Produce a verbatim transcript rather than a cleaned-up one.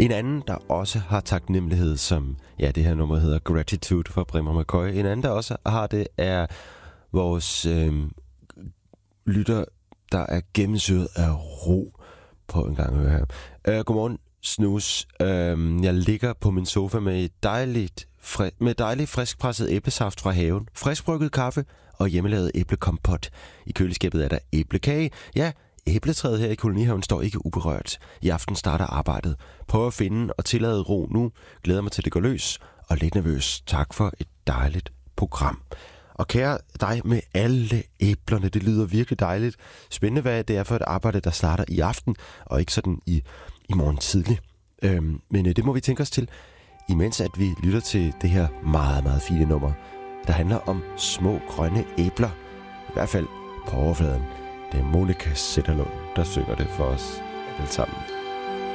En anden, der også har taknemmelighed, som ja, det her nummer hedder Gratitude fra Brimmer McCoy. En anden, der også har det, er vores øh, lytter, der er gennemsyret af ro. Prøv en gang at høre her. Uh, godmorgen, Snus. Uh, jeg ligger på min sofa med dejligt, fri- med dejligt friskpresset æblesaft fra haven, friskbrygget kaffe og hjemmelavet æblekompot. I køleskabet er der æblekage. Ja, æbletræet her i kolonihaven står ikke uberørt. I aften starter arbejdet. Prøv at finde og tillade ro nu. Glæder mig til, det går løs. Og lidt nervøs. Tak for et dejligt program. Og kære dig med alle æblerne, det lyder virkelig dejligt. Spændende, hvad det er for et arbejde, der starter i aften, og ikke sådan i, i morgen tidlig. Øhm, men det må vi tænke os til, imens at vi lytter til det her meget, meget fine nummer, der handler om små grønne æbler. I hvert fald på overfladen. Det er Monika Zetterlund, der synger det for os alle sammen.